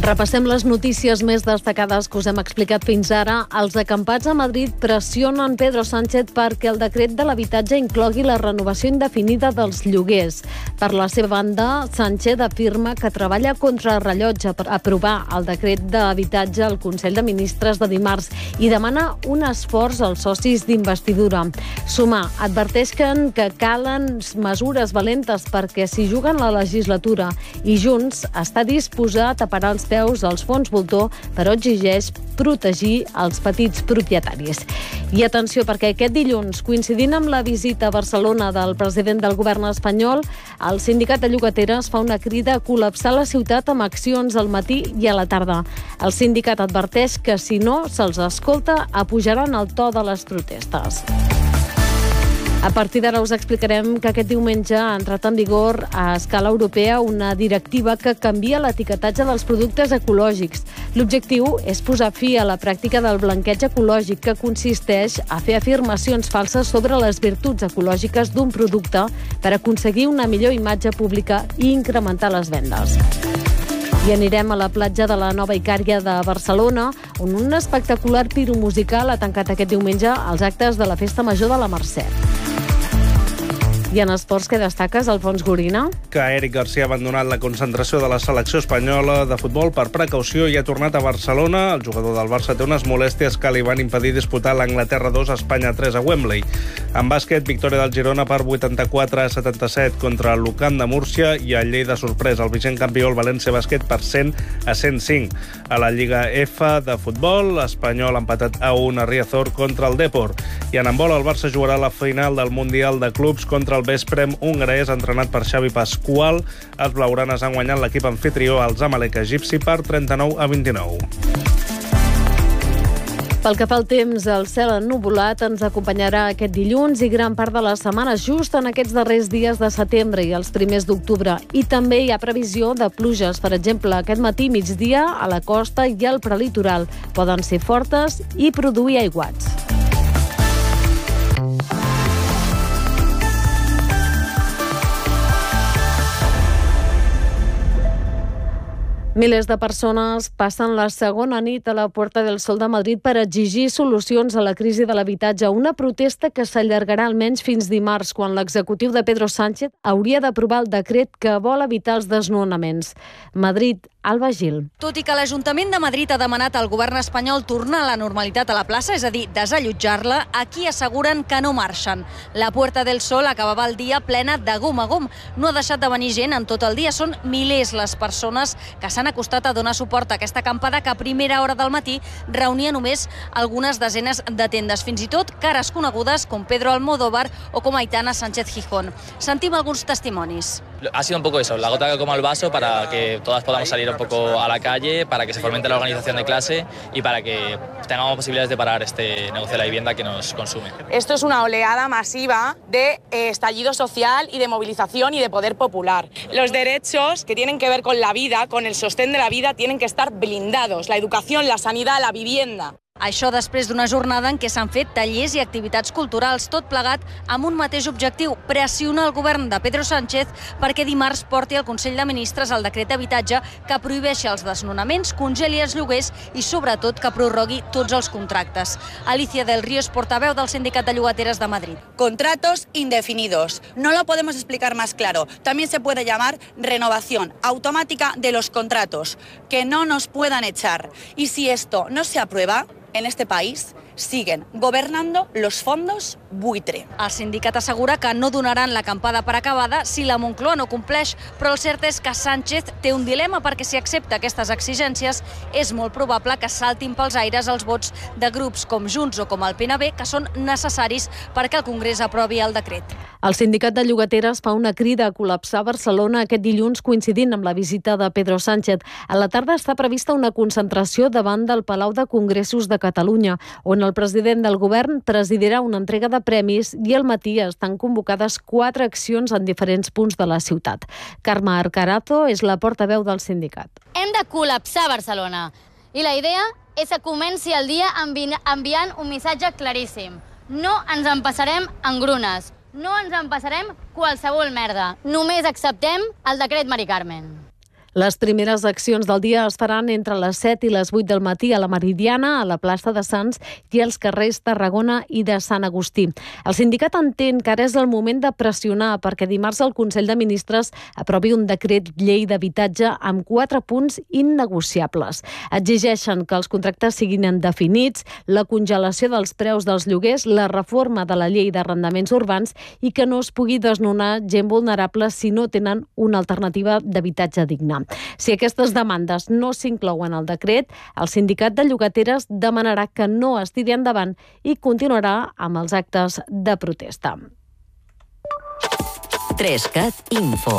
Repassem les notícies més destacades que us hem explicat fins ara. Els acampats a Madrid pressionen Pedro Sánchez perquè el decret de l'habitatge inclogui la renovació indefinida dels lloguers. Per la seva banda, Sánchez afirma que treballa contra el rellotge per aprovar el decret d'habitatge al Consell de Ministres de dimarts i demana un esforç als socis d'investidura. Sumar adverteixen que calen mesures valentes perquè s'hi juguen la legislatura i Junts està disposat a parar els peus als fons voltor, però exigeix protegir els petits propietaris. I atenció, perquè aquest dilluns, coincidint amb la visita a Barcelona del president del govern espanyol, el sindicat de llogateres fa una crida a col·lapsar la ciutat amb accions al matí i a la tarda. El sindicat adverteix que si no se'ls escolta, apujaran el to de les protestes. A partir d'ara us explicarem que aquest diumenge ha entrat en vigor a escala europea una directiva que canvia l'etiquetatge dels productes ecològics. L'objectiu és posar fi a la pràctica del blanqueig ecològic, que consisteix a fer afirmacions falses sobre les virtuts ecològiques d'un producte per aconseguir una millor imatge pública i incrementar les vendes. I anirem a la platja de la Nova Icària de Barcelona, on un espectacular piromusical ha tancat aquest diumenge els actes de la Festa Major de la Mercè. I en esports, què destaques, Alfons Gorina? Que Eric Garcia ha abandonat la concentració de la selecció espanyola de futbol per precaució i ha tornat a Barcelona. El jugador del Barça té unes molèsties que li van impedir disputar l'Anglaterra 2, Espanya 3 a Wembley. En bàsquet, victòria del Girona per 84-77 contra el Lucan de Múrcia i el Lleida sorprès el vigent campió, el València Bàsquet, per 100-105. A la Lliga F de futbol, l'Espanyol ha empatat a 1 a Riazor contra el Depor. I en handbol, el Barça jugarà la final del Mundial de Clubs contra el Vesprem hongarès, entrenat per Xavi Pascual. Els blaugranes han guanyat l'equip anfitrió al Zamalek egipci per 39-29. Pel que fa al temps, el cel ennuvolat ens acompanyarà aquest dilluns i gran part de la setmana, just en aquests darrers dies de setembre i els primers d'octubre. I també hi ha previsió de pluges, per exemple, aquest matí i migdia a la costa i al prelitoral. Poden ser fortes i produir aiguats. Milers de persones passen la segona nit a la Puerta del Sol de Madrid per exigir solucions a la crisi de l'habitatge, una protesta que s'allargarà almenys fins dimarts, quan l'executiu de Pedro Sánchez hauria d'aprovar el decret que vol evitar els desnonaments. Madrid, Alba Gil. Tot i que l'Ajuntament de Madrid ha demanat al govern espanyol tornar a la normalitat a la plaça, és a dir, desallotjar-la, aquí asseguren que no marxen. La Puerta del Sol acabava el dia plena de gom a gom. No ha deixat de venir gent en tot el dia. Són milers les persones que s'han acostat a donar suport a aquesta acampada que a primera hora del matí reunia només algunes desenes de tendes, fins i tot cares conegudes com Pedro Almodóvar o com Aitana Sánchez Gijón. Sentim alguns testimonis. Ha sido un poco eso, la gota que colma el vaso para que todas podamos salir un poco a la calle, para que se fomente la organización de clase y para que tengamos posibilidades de parar este negocio de la vivienda que nos consume. Esto es una oleada masiva de estallido social y de movilización y de poder popular. Los derechos que tienen que ver con la vida, con el sostén de la vida, tienen que estar blindados. La educación, la sanidad, la vivienda. Això després d'una jornada en què s'han fet tallers i activitats culturals, tot plegat amb un mateix objectiu, pressionar el govern de Pedro Sánchez perquè dimarts porti al Consell de Ministres el decret d'habitatge que prohibeixi els desnonaments, congeli els lloguers i, sobretot, que prorrogui tots els contractes. Alicia del Río és portaveu del Sindicat de Llogateres de Madrid. Contratos indefinidos. No lo podemos explicar más claro. También se puede llamar renovación automática de los contratos, que no nos puedan echar. Y si esto no se aprueba, en este país siguen gobernando los fondos buitre. El sindicat assegura que no donaran l'acampada per acabada si la Moncloa no compleix, però el cert és que Sánchez té un dilema perquè si accepta aquestes exigències és molt probable que saltin pels aires els vots de grups com Junts o com el PNB, que són necessaris perquè el Congrés aprovi el decret. El sindicat de llogateres fa una crida a col·lapsar Barcelona aquest dilluns coincidint amb la visita de Pedro Sánchez. A la tarda està prevista una concentració davant del Palau de Congressos de Catalunya, on el president del govern presidirà una entrega de premis i al matí estan convocades 4 accions en diferents punts de la ciutat. Carme Arcarazo és la portaveu del sindicat. Hem de col·lapsar Barcelona i la idea és que comenci el dia enviant un missatge claríssim. No ens empassarem engrunes, no ens empassarem qualsevol merda. Només acceptem el decret Mari Carmen. Les primeres accions del dia es faran entre les 7 i les 8 del matí a la Meridiana, a la plaça de Sants i als carrers Tarragona i de Sant Agustí. El sindicat entén que ara és el moment de pressionar perquè dimarts el Consell de Ministres aprovi un decret llei d'habitatge amb 4 punts innegociables. Exigeixen que els contractes siguin indefinits, la congelació dels preus dels lloguers, la reforma de la llei d'arrendaments urbans i que no es pugui desnonar gent vulnerable si no tenen una alternativa d'habitatge digne. Si aquestes demandes no s'inclouen al decret, el sindicat de llogateres demanarà que no es tiri endavant i continuarà amb els actes de protesta. 3CAT Info.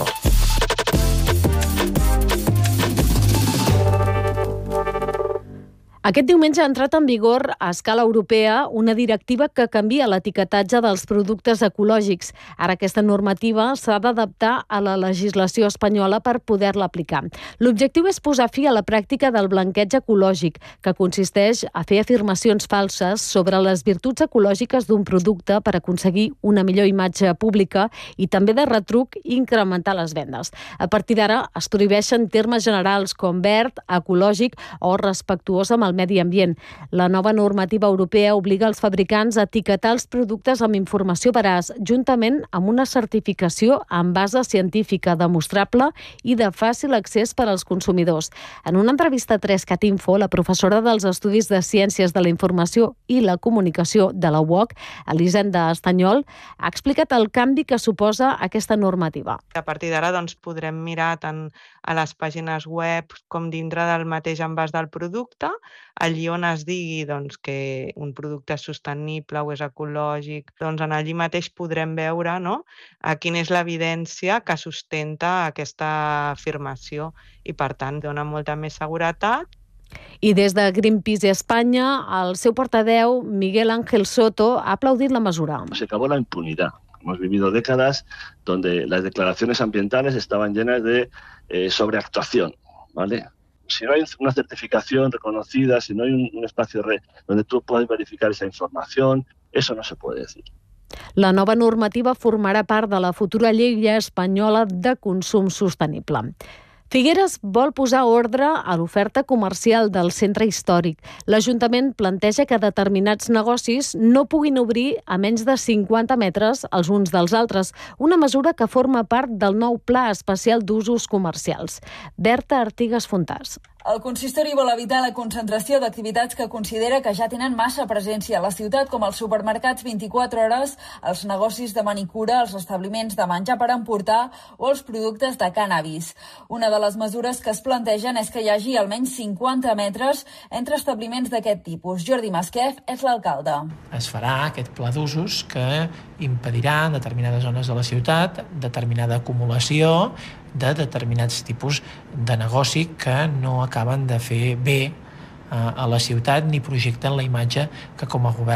Aquest diumenge ha entrat en vigor a escala europea una directiva que canvia l'etiquetatge dels productes ecològics. Ara aquesta normativa s'ha d'adaptar a la legislació espanyola per poder-la aplicar. L'objectiu és posar fi a la pràctica del blanqueig ecològic, que consisteix a fer afirmacions falses sobre les virtuts ecològiques d'un producte per aconseguir una millor imatge pública i també de retruc incrementar les vendes. A partir d'ara es prohibeixen termes generals com verd, ecològic o respectuós amb el medi ambient. La nova normativa europea obliga els fabricants a etiquetar els productes amb informació veraç, juntament amb una certificació amb base científica demostrable i de fàcil accés per als consumidors. En una entrevista a 3CAT Info, la professora dels Estudis de Ciències de la Informació i la Comunicació de la UOC, Elisenda Estanyol, ha explicat el canvi que suposa aquesta normativa. A partir d'ara podrem mirar tant a les pàgines web com dintre del mateix envàs del producte, allí on es digui que un producte és sostenible o és ecològic, en allí mateix podrem veure quina és l'evidència que sustenta aquesta afirmació i, per tant, dona molta més seguretat. I des de Greenpeace Espanya, el seu portaveu, Miguel Ángel Soto, ha aplaudit la mesura. Se acabó la impunidad. Hemos vivido décadas donde las declaraciones ambientales estaban llenas de sobreactuación, ¿vale? Si no hay una certificación reconocida, si no hay un espacio donde tú puedas verificar esa información, eso no se puede decir. La nova normativa formarà part de la futura llei espanyola de consum sostenible. Figueres vol posar ordre a l'oferta comercial del centre històric. L'Ajuntament planteja que determinats negocis no puguin obrir a menys de 50 metres els uns dels altres, una mesura que forma part del nou Pla Especial d'Usos Comercials. Berta Artigas Fontàs. El consistori vol evitar la concentració d'activitats que considera que ja tenen massa presència a la ciutat, com els supermercats 24 hores, els negocis de manicura, els establiments de menjar per emportar o els productes de cànnabis. Una de les mesures que es plantegen és que hi hagi almenys 50 metres entre establiments d'aquest tipus. Jordi Masquef és l'alcalde. Es farà aquest pla d'usos que impedirà en determinades zones de la ciutat determinada acumulació de determinats tipus de negoci que no acaben de fer bé a la ciutat ni projecten la imatge que com a govern